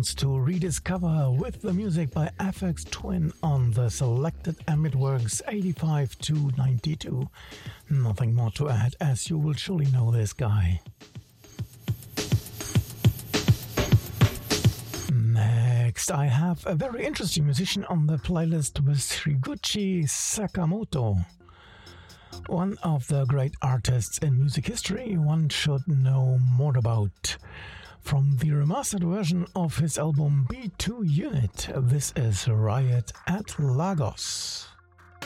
sounds to rediscover with the music by Aphex Twin on the selected Ambient Works 85 to 92. Nothing more to add, as you will surely know this guy. Next, I have a very interesting musician on the playlist with Shriguchi Sakamoto. One of the great artists in music history one should know more about. From the remastered version of his album B2 Unit, this is Riot at Lagos.